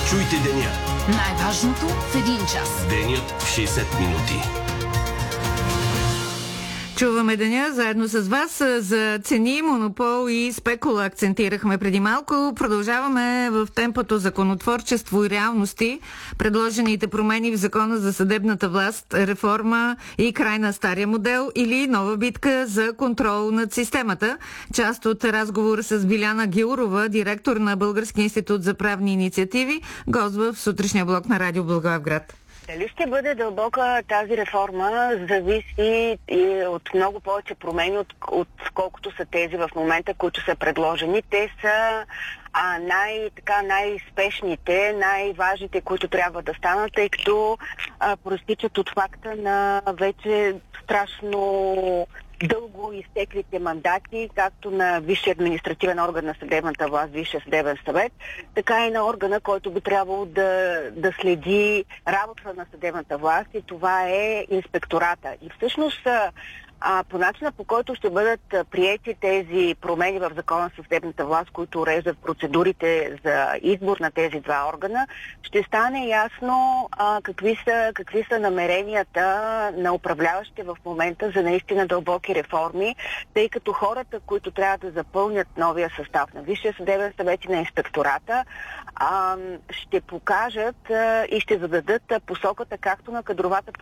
Чуйте деня. Най-важното в един час. Денят в 60 минути. Чуваме деня заедно с вас. За цени, монопол и спекула акцентирахме преди малко. Продължаваме в темпото законотворчество и реалности. Предложените промени в Закона за съдебната власт, реформа и край на стария модел или нова битка за контрол над системата. Част от разговора с Биляна Гилурова, директор на Българския институт за правни инициативи, гост в сутрешния блок на Радио Благоевград. Дали ще бъде дълбока тази реформа, зависи и от много повече промени, колкото са тези в момента, които са предложени. Те са най-спешните, най-важните, които трябва да станат, тъй като проистичат от факта на вече страшно дълго изтеклите мандати, както на Висшия административен орган на съдебната власт, Висшия съдебен съвет, така и на органа, който би трябвало да следи работата на съдебната власт, и това е инспектората. И всъщност по начина, по който ще бъдат приети тези промени в Закона за съдебната власт, които уреждат процедурите за избор на тези два органа, ще стане ясно какви са намеренията на управляващите в момента за наистина дълбоки реформи, тъй като хората, които трябва да запълнят новия състав на Висшия съдебен съвет и на инспектората, ще покажат и ще зададат посоката както на кадровата